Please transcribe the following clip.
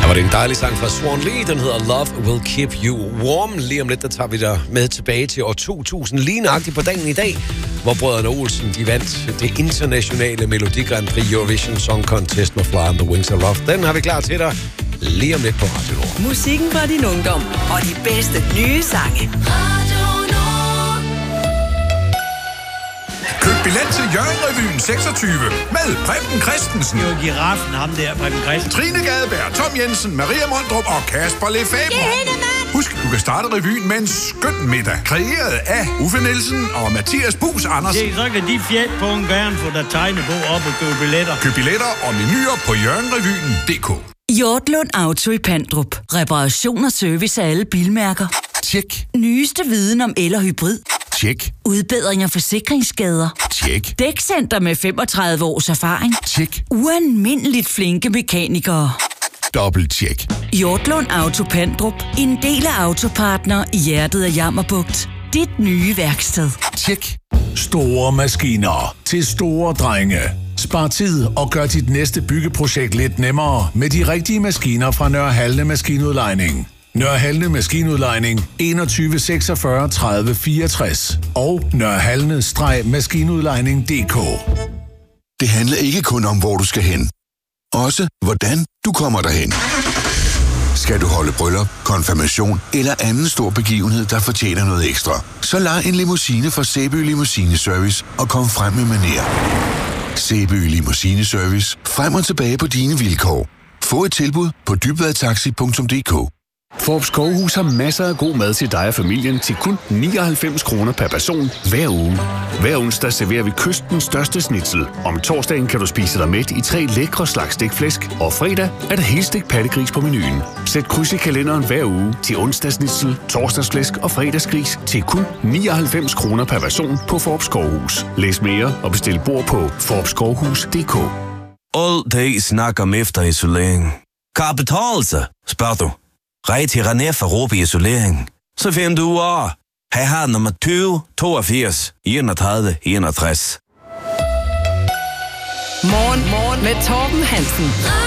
var det en dejlig sang fra Swan Lee, den hedder Love Will Keep You Warm. Lige om lidt, der tager vi dig med tilbage til år 2000, lige nøjagtigt på dagen i dag, hvor brødrene Olsen, de vandt det internationale Melodi Grand Prix Eurovision Song Contest med Fly on the Wings of Love. Den har vi klar til dig lige om lidt på Radio Nord. Musikken fra din ungdom og de bedste nye sange. Køb billet til Hjørring-revyen 26 med Preben Christensen. Det er jo giraffen, ham der, Preben Christensen. Trine Gadeberg, Tom Jensen, Maria Mondrup og Kasper Lefebvre. Husk, du kan starte revyen med en skøn middag, kreeret af Uffe Nielsen og Mathias Buus Andersen. Se, så kan de fjæt på en gerne få der tegnebog op og købe billetter. Køb billetter og menuer på hjørringrevyen.dk. Hjortlund Auto i Pandrup. Reparation og service af alle bilmærker. Tjek. Nyeste viden om el- og hybrid. Tjek. Udbedring af forsikringsskader. Tjek. Dækcenter med 35 års erfaring. Tjek. Ualmindeligt flinke mekanikere. Dobbelt-tjek. Hjortlund Auto Pandrup. En del af Autopartner i hjertet af Jammerbugt. Dit nye værksted. Tjek. Store maskiner til store drenge. Spar tid og gør dit næste byggeprojekt lidt nemmere med de rigtige maskiner fra Nørre Halne Maskinudlejning. Nørre Halne Maskinudlejning 21 46 30 64 og nørrehalne-maskinudlejning.dk. Det handler ikke kun om, hvor du skal hen. Også hvordan du kommer derhen. Skal du holde bryllup, konfirmation eller anden stor begivenhed, der fortjener noget ekstra, så lej en limousine fra Sæby Limousine Service og kom frem med manér. Sæby Limousine Service. Frem og tilbage på dine vilkår. Få et tilbud på dybvadtaxi.dk. Forbes Skovhus har masser af god mad til dig og familien til kun 99 kroner per person hver uge. Hver onsdag serverer vi kystens største schnitzel. Om torsdagen kan du spise dig mæt i 3 lækre slags stegflæsk, og fredag er der helstegt pattegris på menuen. Sæt kryds i kalenderen hver uge til onsdagsschnitzel, torsdagsflæsk og fredagsgris til kun 99 kroner per person på Forbes Skovhus. Læs mere og bestil bord på forbeskovhus.dk. All day snakker om efterisolering. Kan det betale sig, spørger du? Rej til René for Råbe Isolering. Så finder du ud af. Her har nummer 20 82 31 61. Morgen med Torben Hansen.